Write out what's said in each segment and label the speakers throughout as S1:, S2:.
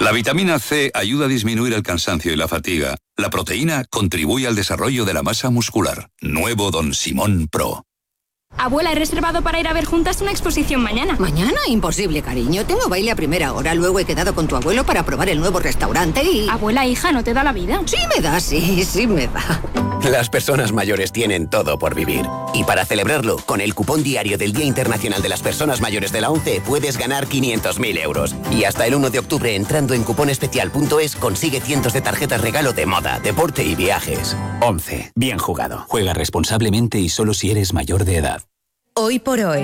S1: La vitamina C ayuda a disminuir el cansancio y la fatiga. La proteína contribuye al desarrollo de la masa muscular. Nuevo Don Simón Pro.
S2: Abuela, he reservado para ir a ver juntas una exposición mañana.
S3: ¿Mañana? Imposible, cariño. Tengo baile a primera hora. Luego he quedado con tu abuelo para probar el nuevo restaurante y...
S2: Abuela, hija, ¿no te da la vida?
S3: Sí me da, sí me da.
S4: Las personas mayores tienen todo por vivir. Y para celebrarlo, con el cupón diario del Día Internacional de las Personas Mayores de la ONCE puedes ganar 500.000 euros. Y hasta el 1 de octubre, entrando en cuponespecial.es, consigue cientos de tarjetas regalo de moda, deporte y viajes. ONCE. Bien jugado.
S5: Juega responsablemente y solo si eres mayor de edad.
S6: Hoy por hoy,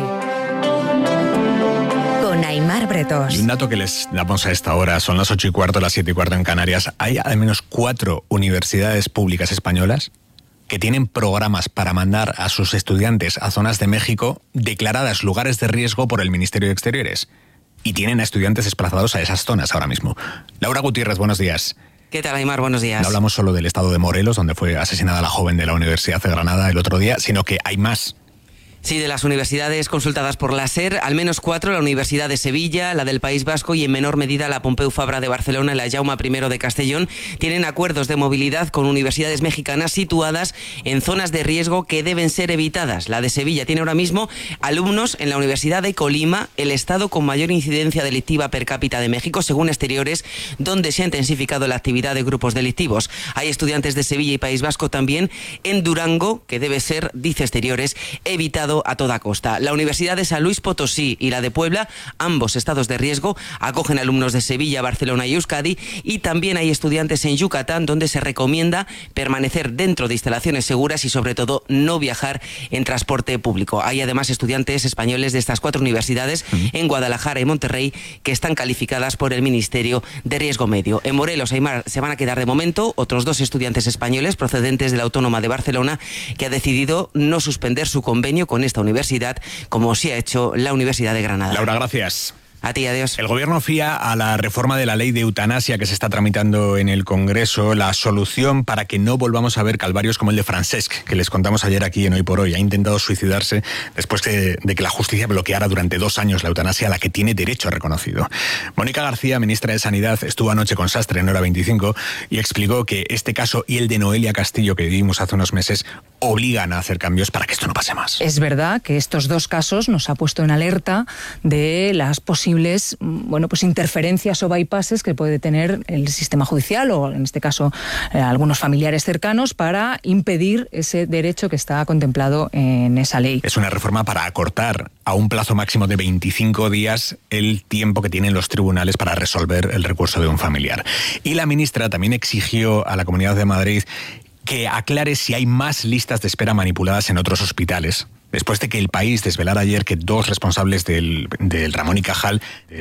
S6: con Aimar Bretos.
S7: Y un dato que les damos a esta hora, son las 8:15, las 7:15 en Canarias. Hay al menos 4 universidades públicas españolas que tienen programas para mandar a sus estudiantes a zonas de México declaradas lugares de riesgo por el Ministerio de Exteriores. Y tienen a estudiantes desplazados a esas zonas ahora mismo. Laura Gutiérrez, buenos días.
S8: ¿Qué tal, Aimar? Buenos días.
S7: No hablamos solo del estado de Morelos, donde fue asesinada la joven de la Universidad de Granada el otro día, sino que hay más.
S8: Sí, de las universidades consultadas por la SER, al menos 4, la Universidad de Sevilla, la del País Vasco y en menor medida la Pompeu Fabra de Barcelona y la Jaume I de Castellón, tienen acuerdos de movilidad con universidades mexicanas situadas en zonas de riesgo que deben ser evitadas. La de Sevilla tiene ahora mismo alumnos en la Universidad de Colima, el estado con mayor incidencia delictiva per cápita de México, según Exteriores, donde se ha intensificado la actividad de grupos delictivos. Hay estudiantes de Sevilla y País Vasco también en Durango, que debe ser, dice Exteriores, evitado a toda costa. La Universidad de San Luis Potosí y la de Puebla, ambos estados de riesgo, acogen alumnos de Sevilla, Barcelona y Euskadi, y también hay estudiantes en Yucatán, donde se recomienda permanecer dentro de instalaciones seguras y sobre todo no viajar en transporte público. Hay además estudiantes españoles de estas 4 universidades en Guadalajara y Monterrey que están calificadas por el Ministerio de Riesgo Medio. En Morelos, Aimar, se van a quedar de momento otros 2 estudiantes españoles procedentes de la Autónoma de Barcelona, que ha decidido no suspender su convenio con esta universidad, como sí ha hecho la Universidad de Granada.
S7: Laura, gracias.
S8: A ti, adiós.
S7: El gobierno fía a la reforma de la ley de eutanasia que se está tramitando en el Congreso la solución para que no volvamos a ver calvarios como el de Francesc, que les contamos ayer aquí en Hoy por Hoy. Ha intentado suicidarse después de que la justicia bloqueara durante 2 años la eutanasia a la que tiene derecho reconocido. Mónica García, ministra de Sanidad, estuvo anoche con Sastre en Hora 25 y explicó que este caso y el de Noelia Castillo que vivimos hace unos meses obligan a hacer cambios para que esto no pase más.
S9: Es verdad que estos 2 casos nos ha puesto en alerta de las posibles interferencias o bypasses que puede tener el sistema judicial o, en este caso, algunos familiares cercanos para impedir ese derecho que está contemplado en esa ley.
S7: Es una reforma para acortar a un plazo máximo de 25 días el tiempo que tienen los tribunales para resolver el recurso de un familiar. Y la ministra también exigió a la Comunidad de Madrid que aclare si hay más listas de espera manipuladas en otros hospitales, después de que El País desvelara ayer que 2 responsables del Ramón y Cajal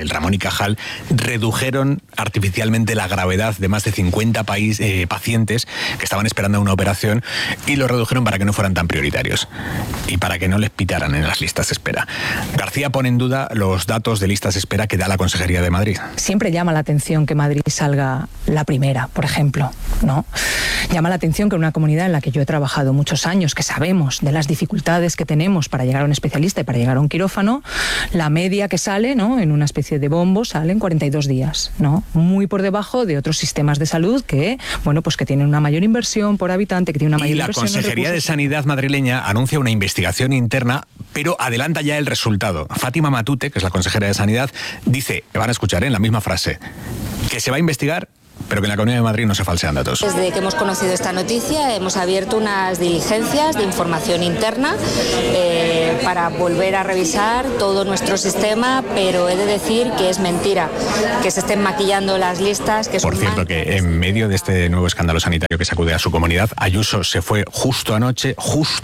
S7: redujeron artificialmente la gravedad de más de 50 pacientes que estaban esperando una operación y lo redujeron para que no fueran tan prioritarios y para que no les pitaran en las listas de espera. García pone en duda los datos de listas de espera que da la Consejería de Madrid.
S9: Siempre llama la atención que Madrid salga la primera, por ejemplo, ¿no? Llama la atención que en una comunidad en la que yo he trabajado muchos años, que sabemos de las dificultades que tenemos para llegar a un especialista y para llegar a un quirófano, la media que sale, ¿no?, en una especie de bombo sale en 42 días, ¿no? Muy por debajo de otros sistemas de salud que, que tienen una mayor inversión por habitante, que tienen una mayor inversión.
S7: Y la Consejería de Sanidad madrileña anuncia una investigación interna, pero adelanta ya el resultado. Fátima Matute, que es la consejera de Sanidad, dice, van a escuchar en la misma frase, que se va a investigar, pero que en la Comunidad de Madrid no se falsean datos.
S10: Desde que hemos conocido esta noticia hemos abierto unas diligencias de información interna para volver a revisar todo nuestro sistema, pero he de decir que es mentira que se estén maquillando las listas.
S7: Por cierto, que en medio de este nuevo escándalo sanitario que sacude a su comunidad, Ayuso se fue justo anoche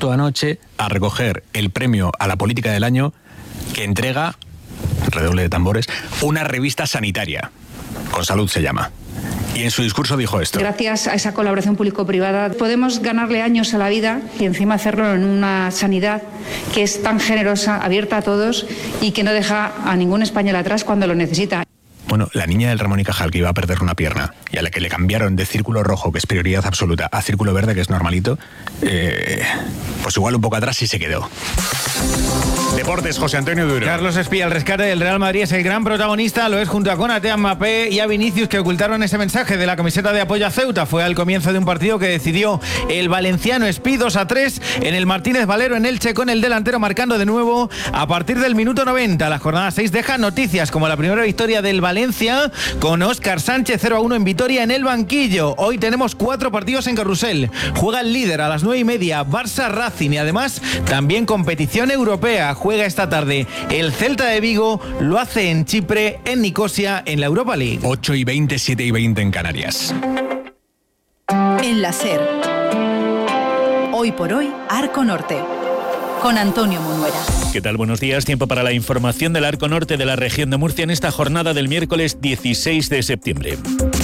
S7: a recoger el premio a la política del año que entrega, redoble de tambores, una revista sanitaria. Con Salud se llama. Y en su discurso dijo esto.
S11: Gracias a esa colaboración público-privada podemos ganarle años a la vida y encima hacerlo en una sanidad que es tan generosa, abierta a todos y que no deja a ningún español atrás cuando lo necesita.
S7: Bueno, la niña del Ramón y Cajal que iba a perder una pierna y a la que le cambiaron de círculo rojo, que es prioridad absoluta, a círculo verde, que es normalito, pues igual un poco atrás sí se quedó. Deportes, José Antonio Duro.
S12: Carlos Espía, el rescate del Real Madrid es el gran protagonista, lo es junto a Konaté, a Mbappé y a Vinicius, que ocultaron ese mensaje de la camiseta de apoyo a Ceuta. Fue al comienzo de un partido que decidió el valenciano Espí 2-3 en el Martínez Valero en Elche, con el delantero marcando de nuevo a partir del minuto 90. La jornada 6 deja noticias como la primera victoria del Valencia con Óscar Sánchez 0-1 en Vitoria en el banquillo. Hoy tenemos 4 partidos en Carrusel. Juega el líder a las 9:30, Barça Racing, y además también competición europea. Juega esta tarde el Celta de Vigo, lo hace en Chipre, en Nicosia, en la Europa League.
S7: 8:20, 7:20 en Canarias.
S13: En la SER. Hoy por hoy, Arco Norte. Con Antonio Munuera.
S14: ¿Qué tal? Buenos días. Tiempo para la información del Arco Norte de la región de Murcia en esta jornada del miércoles 16 de septiembre.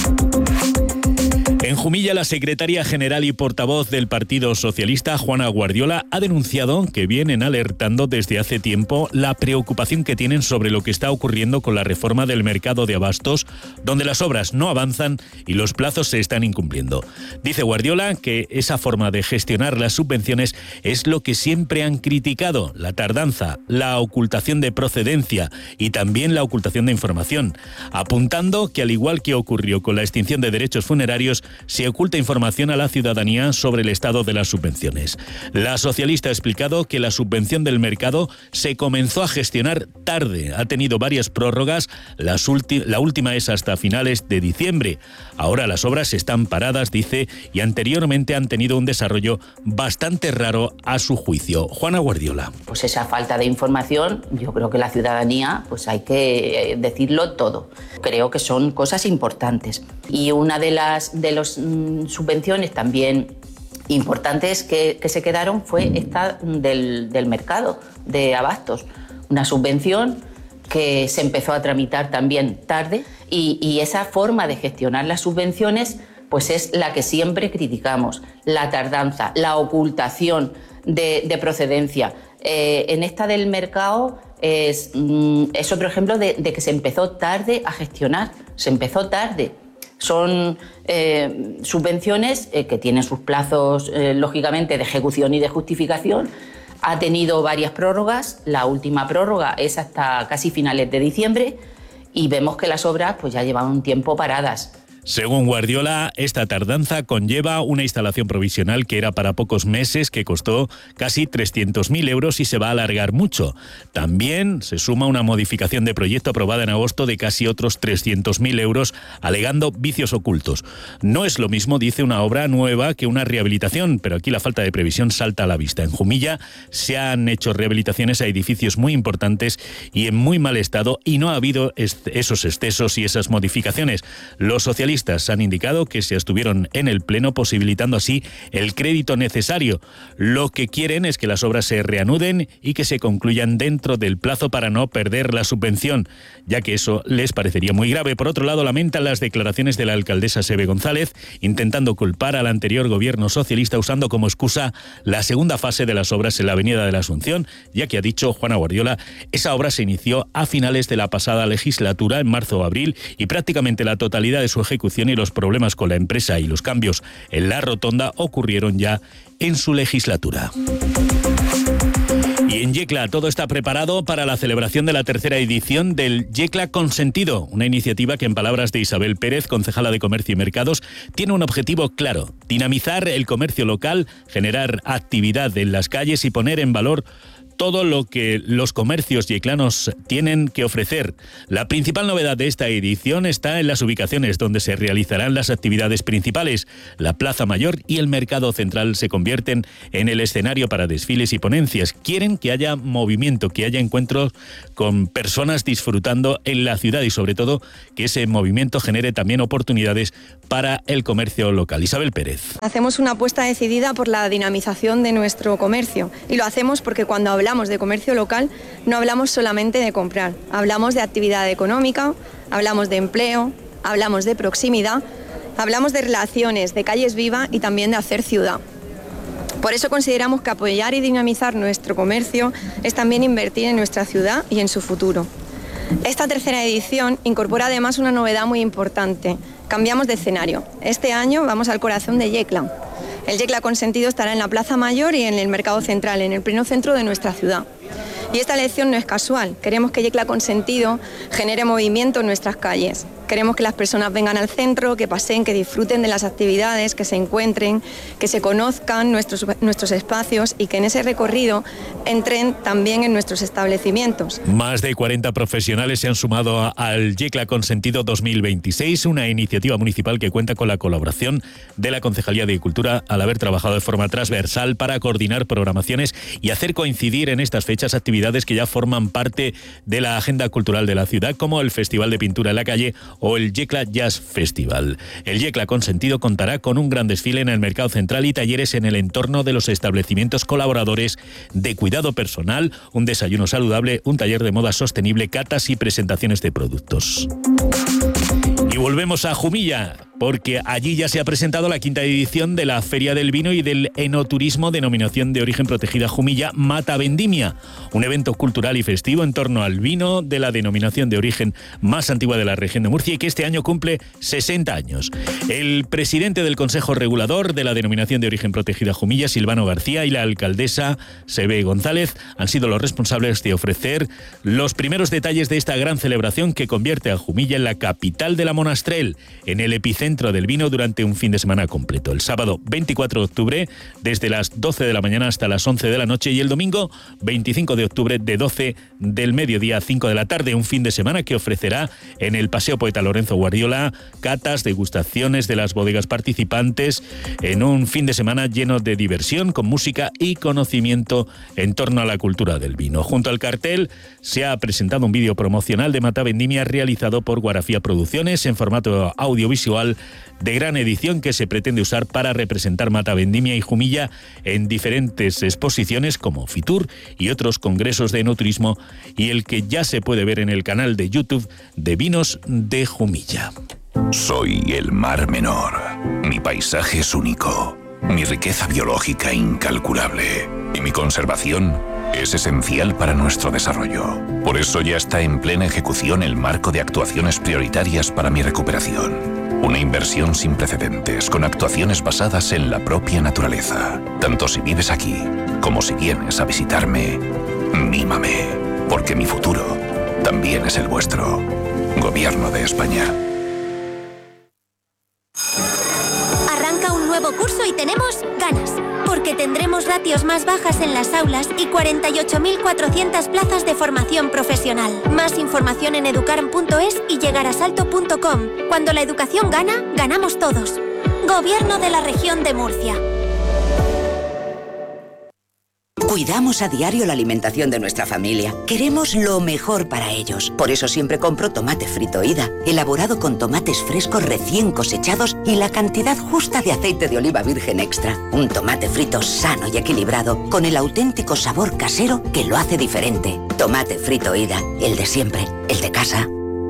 S14: En Jumilla, la secretaria general y portavoz del Partido Socialista, Juana Guardiola, ha denunciado que vienen alertando desde hace tiempo la preocupación que tienen sobre lo que está ocurriendo con la reforma del mercado de abastos, donde las obras no avanzan y los plazos se están incumpliendo. Dice Guardiola que esa forma de gestionar las subvenciones es lo que siempre han criticado: la tardanza, la ocultación de procedencia y también la ocultación de información, apuntando que, al igual que ocurrió con la extinción de derechos funerarios, se oculta información a la ciudadanía sobre el estado de las subvenciones. La socialista ha explicado que la subvención del mercado se comenzó a gestionar tarde, ha tenido varias prórrogas, la última es hasta finales de diciembre. Ahora las obras están paradas, dice, y anteriormente han tenido un desarrollo bastante raro a su juicio. Juana Guardiola.
S15: Pues esa falta de información, yo creo que la ciudadanía, pues hay que decirlo todo. Creo que son cosas importantes. Y una de las subvenciones también importantes que se quedaron fue esta del mercado de abastos. Una subvención que se empezó a tramitar también tarde y esa forma de gestionar las subvenciones pues es la que siempre criticamos: la tardanza, la ocultación de procedencia. En esta del mercado es otro ejemplo de que se empezó tarde a gestionar, se empezó tarde. Son subvenciones que tienen sus plazos, lógicamente, de ejecución y de justificación. Ha tenido varias prórrogas, la última prórroga es hasta casi finales de diciembre y vemos que las obras pues, ya llevan un tiempo paradas.
S14: Según Guardiola, esta tardanza conlleva una instalación provisional que era para pocos meses, que costó casi 300.000 euros y se va a alargar mucho. También se suma una modificación de proyecto aprobada en agosto de casi otros 300.000 euros, alegando vicios ocultos. No es lo mismo, dice, una obra nueva que una rehabilitación, pero aquí la falta de previsión salta a la vista. En Jumilla se han hecho rehabilitaciones a edificios muy importantes y en muy mal estado, y no ha habido esos excesos y esas modificaciones. Los socialistas han indicado que se abstuvieron en el Pleno, posibilitando así el crédito necesario. Lo que quieren es que las obras se reanuden y que se concluyan dentro del plazo para no perder la subvención, ya que eso les parecería muy grave. Por otro lado, lamentan las declaraciones de la alcaldesa Sebe González, intentando culpar al anterior gobierno socialista usando como excusa la segunda fase de las obras en la Avenida de la Asunción, ya que, ha dicho Juana Guardiola, esa obra se inició a finales de la pasada legislatura, en marzo o abril, y prácticamente la totalidad de su ejecución y los problemas con la empresa y los cambios en la rotonda ocurrieron ya en su legislatura. Y en Yecla todo está preparado para la celebración de la tercera edición del Yecla Consentido, una iniciativa que, en palabras de Isabel Pérez, concejala de Comercio y Mercados, tiene un objetivo claro: dinamizar el comercio local, generar actividad en las calles y poner en valor todo lo que los comercios yeclanos tienen que ofrecer. La principal novedad de esta edición está en las ubicaciones donde se realizarán las actividades principales. La Plaza Mayor y el Mercado Central se convierten en el escenario para desfiles y ponencias. Quieren que haya movimiento, que haya encuentros con personas disfrutando en la ciudad y, sobre todo, que ese movimiento genere también oportunidades para el comercio local. Isabel Pérez.
S16: Hacemos una apuesta decidida por la dinamización de nuestro comercio, y lo hacemos porque cuando hablamos de comercio local no hablamos solamente de comprar, hablamos de actividad económica, hablamos de empleo, hablamos de proximidad, hablamos de relaciones, de calles vivas y también de hacer ciudad. Por eso consideramos que apoyar y dinamizar nuestro comercio es también invertir en nuestra ciudad y en su futuro. Esta tercera edición incorpora además una novedad muy importante. Cambiamos de escenario. Este año vamos al corazón de Yecla. El Yecla Consentido estará en la Plaza Mayor y en el Mercado Central, en el pleno centro de nuestra ciudad. Y esta elección no es casual. Queremos que Yecla Consentido genere movimiento en nuestras calles. Queremos que las personas vengan al centro, que paseen, que disfruten de las actividades, que se encuentren, que se conozcan nuestros espacios y que en ese recorrido entren también en nuestros establecimientos.
S14: Más de 40 profesionales se han sumado al Yecla Consentido 2026, una iniciativa municipal que cuenta con la colaboración de la Concejalía de Cultura al haber trabajado de forma transversal para coordinar programaciones y hacer coincidir en estas fechas actividades que ya forman parte de la agenda cultural de la ciudad, como el Festival de Pintura en la Calle o el Yecla Jazz Festival. El Yecla Consentido contará con un gran desfile en el Mercado Central y talleres en el entorno de los establecimientos colaboradores de cuidado personal, un desayuno saludable, un taller de moda sostenible, catas y presentaciones de productos. Y volvemos a Jumilla, porque allí ya se ha presentado la 5ª edición de la Feria del Vino y del Enoturismo denominación de origen protegida Jumilla Mata Vendimia, un evento cultural y festivo en torno al vino de la denominación de origen más antigua de la región de Murcia y que este año cumple 60 años. El presidente del Consejo Regulador de la denominación de origen protegida Jumilla, Silvano García, y la alcaldesa Sebe González han sido los responsables de ofrecer los primeros detalles de esta gran celebración que convierte a Jumilla en la capital de la Monastrell, en el epicentro del vino durante un fin de semana completo. El sábado 24 de octubre desde las 12 de la mañana hasta las 11 de la noche y el domingo 25 de octubre de 12 del mediodía a 5 de la tarde, un fin de semana que ofrecerá en el Paseo Poeta Lorenzo Guardiola catas, degustaciones de las bodegas participantes, en un fin de semana lleno de diversión, con música y conocimiento en torno a la cultura del vino. Junto al cartel se ha presentado un vídeo promocional de Mata Vendimia realizado por Guarafía Producciones en formato audiovisual de gran edición que se pretende usar para representar Mata Vendimia y Jumilla en diferentes exposiciones como Fitur y otros congresos de enoturismo, y el que ya se puede ver en el canal de YouTube de Vinos de Jumilla.
S17: Soy el Mar Menor. Mi paisaje es único, mi riqueza biológica incalculable y mi conservación es esencial para nuestro desarrollo. Por eso ya está en plena ejecución el marco de actuaciones prioritarias para mi recuperación. Una inversión sin precedentes, con actuaciones basadas en la propia naturaleza. Tanto si vives aquí, como si vienes a visitarme, mímame, porque mi futuro también es el vuestro. Gobierno de España.
S18: Arranca un nuevo curso y tenemos ganas, porque tendremos ratios más bajas en las aulas y 48.400 plazas de formación profesional. Más información en educaran.es y llegarasalto.com. Cuando la educación gana, ganamos todos. Gobierno de la Región de Murcia.
S19: Cuidamos a diario la alimentación de nuestra familia. Queremos lo mejor para ellos. Por eso siempre compro tomate frito Ida, elaborado con tomates frescos recién cosechados y la cantidad justa de aceite de oliva virgen extra. Un tomate frito sano y equilibrado, con el auténtico sabor casero que lo hace diferente. Tomate frito Ida, el de siempre, el de casa.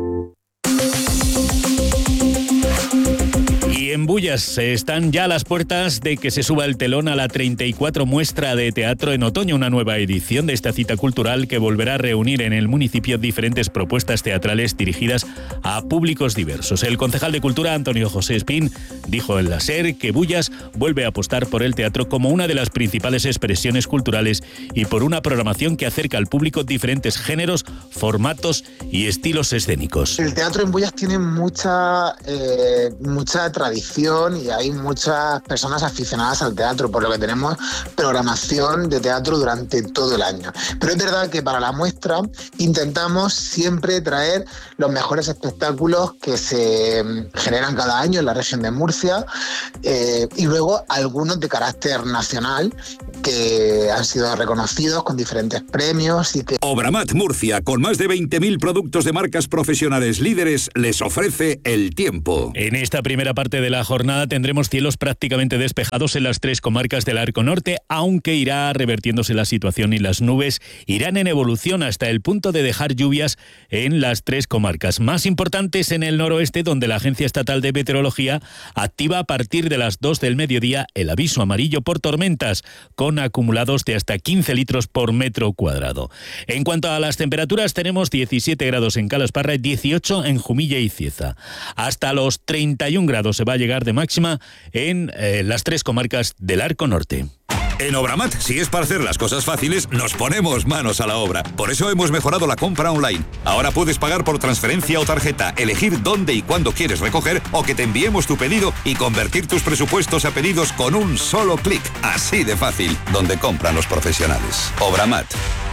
S14: Y en Bullas están ya a las puertas de que se suba el telón a la 34 muestra de teatro en otoño, una nueva edición de esta cita cultural que volverá a reunir en el municipio diferentes propuestas teatrales dirigidas a públicos diversos. El concejal de Cultura, Antonio José Espín, dijo en la SER que Bullas vuelve a apostar por el teatro como una de las principales expresiones culturales y por una programación que acerca al público diferentes géneros, formatos y estilos escénicos.
S20: El teatro en Bullas tiene mucha tradición y hay muchas personas aficionadas al teatro, por lo que tenemos programación de teatro durante todo el año. Pero es verdad que para la muestra intentamos siempre traer los mejores espectáculos que se generan cada año en la región de Murcia y luego algunos de carácter nacional que han sido reconocidos con diferentes premios. Y que...
S1: Obramat Murcia, con más de 20.000 productos de marcas profesionales líderes, les ofrece el tiempo.
S14: En esta primera parte de la jornada tendremos cielos prácticamente despejados en las 3 comarcas del Arco Norte, aunque irá revertiéndose la situación y las nubes irán en evolución hasta el punto de dejar lluvias en las 3 comarcas más importantes en el noroeste, donde la Agencia Estatal de Meteorología activa a partir de las 2 del mediodía el aviso amarillo por tormentas, con acumulados de hasta 15 litros por metro cuadrado. En cuanto a las temperaturas, tenemos 17 grados en Calasparra y 18 en Jumilla y Cieza. Hasta los 31 grados se va a llegar de máxima en las 3 comarcas del Arco Norte.
S1: En Obramat, si es para hacer las cosas fáciles, nos ponemos manos a la obra. Por eso hemos mejorado la compra online. Ahora puedes pagar por transferencia o tarjeta, elegir dónde y cuándo quieres recoger o que te enviemos tu pedido y convertir tus presupuestos a pedidos con un solo clic. Así de fácil, donde compran los profesionales. Obramat.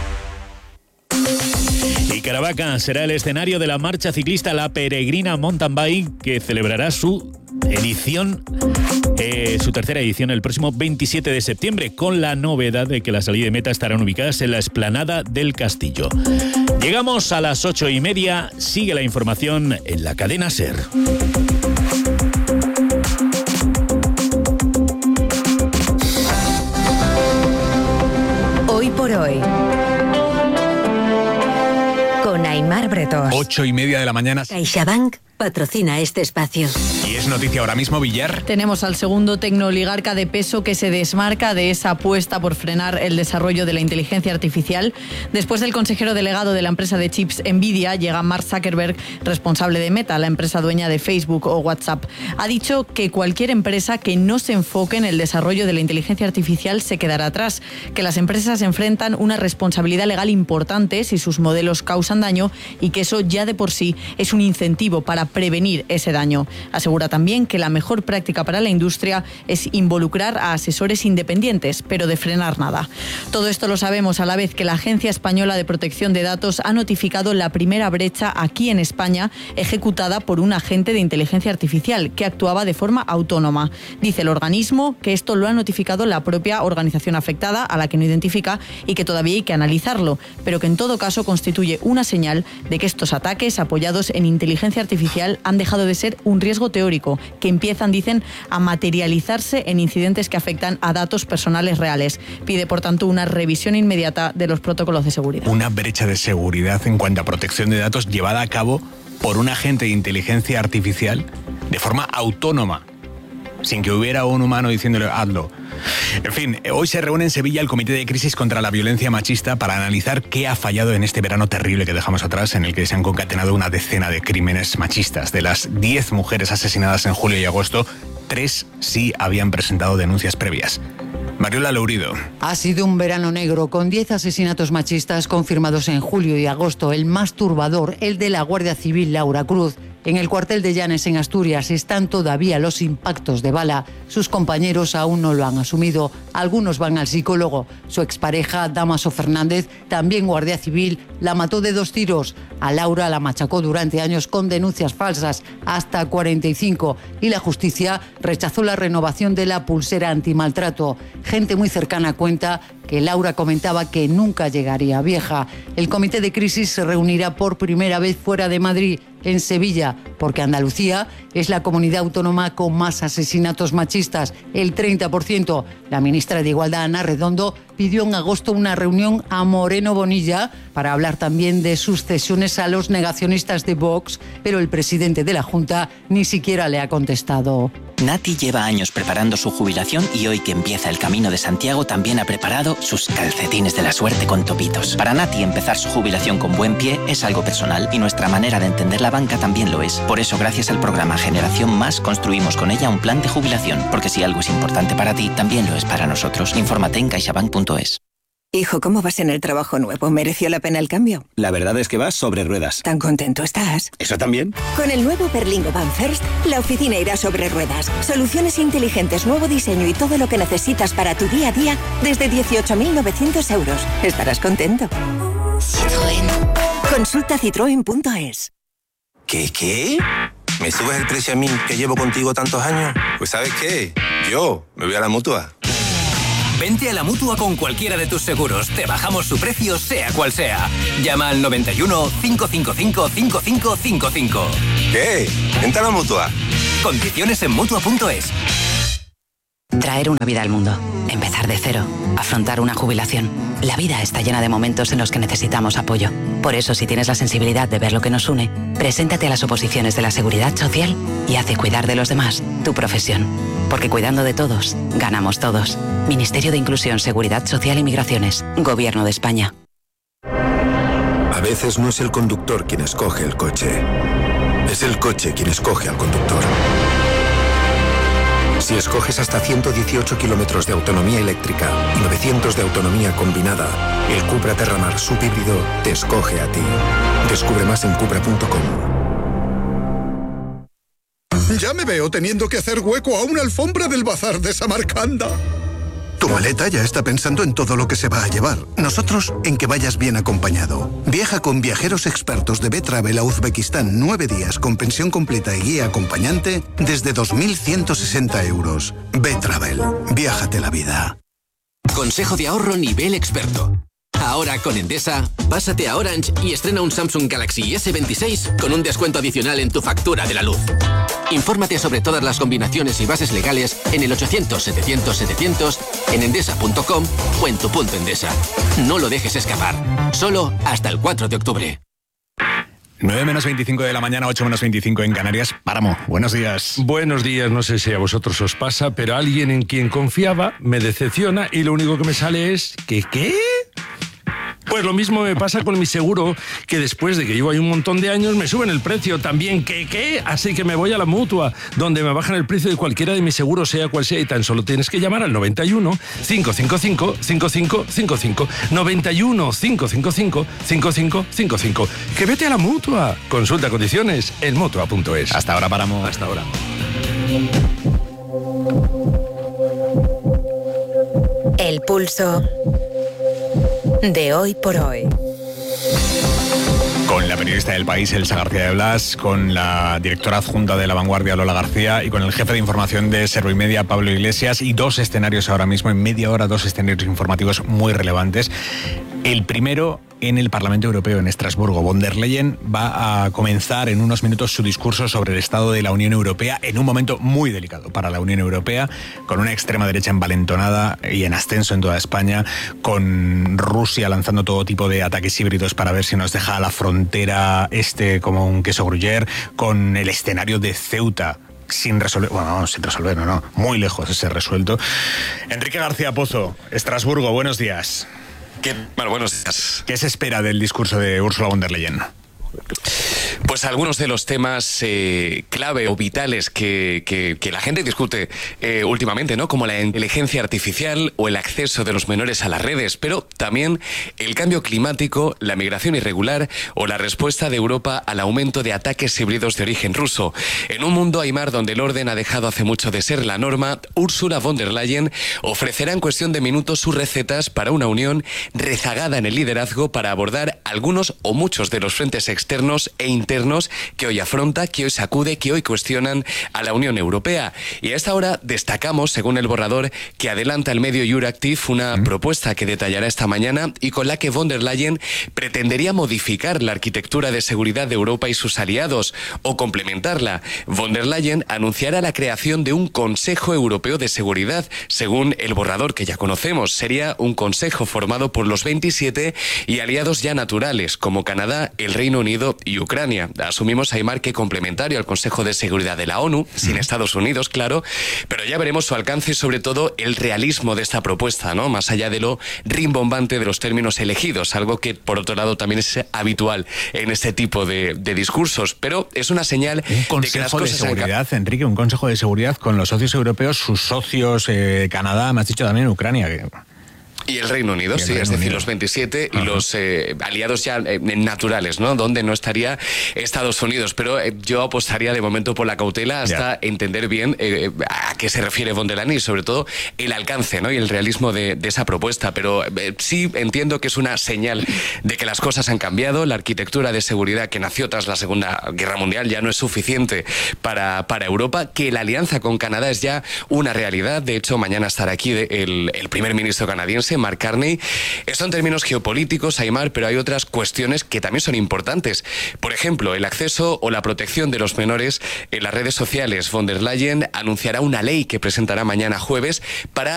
S14: Y Caravaca será el escenario de la marcha ciclista La Peregrina Mountain Bike, que celebrará su tercera edición el próximo 27 de septiembre, con la novedad de que la salida y meta estarán ubicadas en la explanada del Castillo. Llegamos a las 8:30, sigue la información en la cadena SER.
S6: Hoy por hoy, con Aimar Bretos.
S7: 8:30 de la mañana.
S21: CaixaBank patrocina este espacio.
S7: Y es noticia ahora mismo, Villar.
S22: Tenemos al segundo tecnooligarca de peso que se desmarca de esa apuesta por frenar el desarrollo de la inteligencia artificial. Después del consejero delegado de la empresa de chips Nvidia, llega Mark Zuckerberg, responsable de Meta, la empresa dueña de Facebook o WhatsApp. Ha dicho que cualquier empresa que no se enfoque en el desarrollo de la inteligencia artificial se quedará atrás, que las empresas enfrentan una responsabilidad legal importante si sus modelos causan daño y que eso ya de por sí es un incentivo para prevenir ese daño. Asegura también que la mejor práctica para la industria es involucrar a asesores independientes, pero de frenar nada. Todo esto lo sabemos a la vez que la Agencia Española de Protección de Datos ha notificado la primera brecha aquí en España ejecutada por un agente de inteligencia artificial que actuaba de forma autónoma. Dice el organismo que esto lo ha notificado la propia organización afectada, a la que no identifica, y que todavía hay que analizarlo, pero que en todo caso constituye una señal de que estos ataques apoyados en inteligencia artificial han dejado de ser un riesgo teórico, que empiezan, dicen, a materializarse en incidentes que afectan a datos personales reales. Pide, por tanto, una revisión inmediata de los protocolos de seguridad.
S7: Una brecha de seguridad en cuanto a protección de datos llevada a cabo por un agente de inteligencia artificial de forma autónoma, sin que hubiera un humano diciéndole hazlo. En fin, hoy se reúne en Sevilla el Comité de Crisis contra la Violencia Machista para analizar qué ha fallado en este verano terrible que dejamos atrás, en el que se han concatenado una decena de crímenes machistas. De las 10 mujeres asesinadas en julio y agosto, 3 sí habían presentado denuncias previas. Mariola Lourido.
S23: Ha sido un verano negro, con 10 asesinatos machistas confirmados en julio y agosto. El más turbador, el de la Guardia Civil Laura Cruz. En el cuartel de Llanes, en Asturias, están todavía los impactos de bala. Sus compañeros aún no lo han asumido. Algunos van al psicólogo. Su expareja, Dámaso Fernández, también guardia civil, la mató de 2 tiros. A Laura la machacó durante años con denuncias falsas, hasta 45. Y la justicia rechazó la renovación de la pulsera antimaltrato. Gente muy cercana cuenta que Laura comentaba que nunca llegaría vieja. El comité de crisis se reunirá por primera vez fuera de Madrid, en Sevilla, porque Andalucía es la comunidad autónoma con más asesinatos machistas, el 30%. La ministra de Igualdad, Ana Redondo, pidió en agosto una reunión a Moreno Bonilla para hablar también de sus cesiones a los negacionistas de Vox, pero el presidente de la Junta ni siquiera le ha contestado.
S5: Nati lleva años preparando su jubilación y hoy que empieza el Camino de Santiago también ha preparado sus calcetines de la suerte con topitos. Para Nati empezar su jubilación con buen pie es algo personal y nuestra manera de entender la banca también lo es. Por eso, gracias al programa Generación Más, construimos con ella un plan de jubilación, porque si algo es importante para ti, también lo es para nosotros. Infórmate en caixabank.es.
S24: Hijo, ¿cómo vas en el trabajo nuevo? ¿Mereció la pena el cambio?
S25: La verdad es que vas sobre ruedas.
S24: ¿Tan contento estás?
S25: ¿Eso también?
S24: Con el nuevo Berlingo Van First, la oficina irá sobre ruedas. Soluciones inteligentes, nuevo diseño y todo lo que necesitas para tu día a día desde 18.900 euros. Estarás contento. Citroën. Consulta citroen.es.
S26: ¿Qué? ¿Me subes el precio a mí, que llevo contigo tantos años? Pues ¿sabes qué? Yo me voy a la Mutua.
S27: Vente a la Mutua con cualquiera de tus seguros. Te bajamos su precio, sea cual sea. Llama al 91 555 5555.
S26: ¿Qué? Vente a la Mutua.
S27: Condiciones en Mutua.es.
S28: Traer una vida al mundo, empezar de cero, afrontar una jubilación. La vida está llena de momentos en los que necesitamos apoyo. Por eso, si tienes la sensibilidad de ver lo que nos une, preséntate a las oposiciones de la Seguridad Social y haz de cuidar de los demás tu profesión. Porque cuidando de todos, ganamos todos. Ministerio de Inclusión, Seguridad Social y Migraciones. Gobierno de España.
S29: A veces no es el conductor quien escoge el coche. Es el coche quien escoge al conductor. Si escoges hasta 118 kilómetros de autonomía eléctrica y 900 de autonomía combinada, el Cupra Terramar subhíbrido te escoge a ti. Descubre más en cupra.com.
S2: Ya me veo teniendo que hacer hueco a una alfombra del bazar de Samarcanda. Tu maleta ya está pensando en todo lo que se va a llevar. Nosotros en que vayas bien acompañado. Viaja con viajeros expertos de B-Travel a Uzbekistán 9 días con pensión completa y guía acompañante desde 2.160 euros. B-Travel. Viájate la vida.
S3: Consejo de ahorro nivel experto. Ahora con Endesa, pásate a Orange y estrena un Samsung Galaxy S26 con un descuento adicional en tu factura de la luz. Infórmate sobre todas las combinaciones y bases legales en el 800-700-700, en endesa.com o en tu punto Endesa. No lo dejes escapar. Solo hasta el 4 de octubre.
S7: 9 menos 25 de la mañana, 8 menos 25 en Canarias. Páramo, buenos días.
S4: Buenos días, no sé si a vosotros os pasa, pero alguien en quien confiaba me decepciona y lo único que me sale es ¿qué? Pues lo mismo me pasa con mi seguro, que después de que llevo ahí un montón de años me suben el precio también. ¿Qué? Así que me voy a la Mutua, donde me bajan el precio de cualquiera de mis seguros, sea cual sea, y tan solo tienes que llamar al 91 555 5555. 91 555 5555. Que vete a la Mutua. Consulta condiciones en mutua.es.
S7: Hasta ahora, Páramo.
S4: Hasta ahora.
S6: El pulso de hoy por hoy.
S7: Con la periodista del País, Elsa García de Blas, con la directora adjunta de La Vanguardia, Lola García, y con el jefe de información de Servimedia, Pablo Iglesias, y dos escenarios ahora mismo, en media hora, dos escenarios informativos muy relevantes. El primero en el Parlamento Europeo, en Estrasburgo. Von der Leyen va a comenzar en unos minutos su discurso sobre el estado de la Unión Europea, en un momento muy delicado para la Unión Europea, con una extrema derecha envalentonada y en ascenso en toda España, con Rusia lanzando todo tipo de ataques híbridos para ver si nos deja a la frontera como un queso gruyère, con el escenario de Ceuta sin resolver, muy lejos de ser resuelto. Enrique García Pozo, Estrasburgo, buenos días.
S8: Buenos días.
S7: ¿Qué se espera del discurso de Ursula von der Leyen?
S8: Pues algunos de los temas clave o vitales que la gente discute últimamente, ¿no? Como la inteligencia artificial o el acceso de los menores a las redes, pero también el cambio climático, la migración irregular o la respuesta de Europa al aumento de ataques híbridos de origen ruso. En un mundo, Aimar, donde el orden ha dejado hace mucho de ser la norma, Ursula von der Leyen ofrecerá en cuestión de minutos sus recetas para una unión rezagada en el liderazgo para abordar algunos o muchos de los frentes externos e internos que hoy afronta, que hoy sacude, que hoy cuestionan a la Unión Europea. Y a esta hora destacamos, según el borrador que adelanta el medio Euractiv, una propuesta que detallará esta mañana y con la que von der Leyen pretendería modificar la arquitectura de seguridad de Europa y sus aliados o complementarla. Von der Leyen anunciará la creación de un Consejo Europeo de Seguridad, según el borrador que ya conocemos. Sería un consejo formado por los 27 y aliados ya naturales, como Canadá, el Reino Unido y Ucrania. Asumimos, Aimar, que complementario al Consejo de Seguridad de la ONU, sin Estados Unidos, claro, pero ya veremos su alcance y sobre todo el realismo de esta propuesta, ¿no? Más allá de lo rimbombante de los términos elegidos, algo que por otro lado también es habitual en este tipo de discursos, pero es una señal de que las cosas...
S7: Un Consejo de Seguridad, Enrique, un Consejo de Seguridad con los socios europeos, sus socios, Canadá, me has dicho también Ucrania, que...
S8: Y el Reino Unido, sí, es decir, los 27 y los aliados ya naturales, ¿no? Donde no estaría Estados Unidos. Pero yo apostaría de momento por la cautela hasta entender bien a qué se refiere von der Leyen y sobre todo el alcance, ¿no? Y el realismo de esa propuesta. Pero sí entiendo que es una señal de que las cosas han cambiado. La arquitectura de seguridad que nació tras la Segunda Guerra Mundial ya no es suficiente para Europa, que la alianza con Canadá es ya una realidad. De hecho, mañana estará aquí el primer ministro canadiense, Mark Carney. Esto en términos geopolíticos, Aimar, pero hay otras cuestiones que también son importantes. Por ejemplo, el acceso o la protección de los menores en las redes sociales. Von der Leyen anunciará una ley que presentará mañana jueves para